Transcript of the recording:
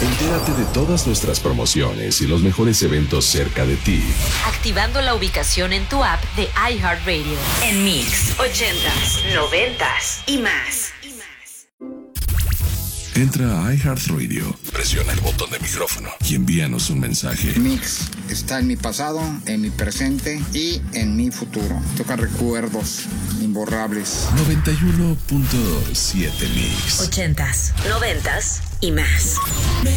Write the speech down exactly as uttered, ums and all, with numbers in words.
Entérate de todas nuestras promociones y los mejores eventos cerca de ti, activando la ubicación en tu app de iHeartRadio. En Mix, ochentas, noventas y más. Entra a iHeartRadio, presiona el botón de micrófono y envíanos un mensaje. Mix está en mi pasado, en mi presente y en mi futuro. Toca recuerdos imborrables. noventa y uno punto siete Mix. Ochentas, noventas y más.